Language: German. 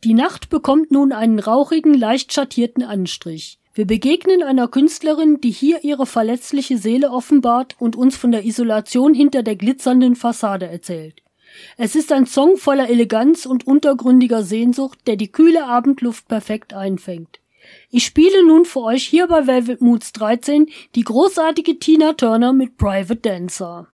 Die Nacht bekommt nun einen rauchigen, leicht schattierten Anstrich. Wir begegnen einer Künstlerin, die hier ihre verletzliche Seele offenbart und uns von der Isolation hinter der glitzernden Fassade erzählt. Es ist ein Song voller Eleganz und untergründiger Sehnsucht, der die kühle Abendluft perfekt einfängt. Ich spiele nun für euch hier bei Velvet Moods 13 die großartige Tina Turner mit Private Dancer.